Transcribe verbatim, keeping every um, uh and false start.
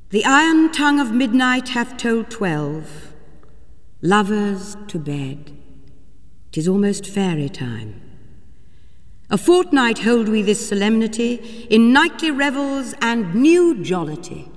The iron tongue of midnight hath told twelve. Lovers to bed, 'tis almost fairy time. A fortnight hold we this solemnity, in nightly revels and new jollity.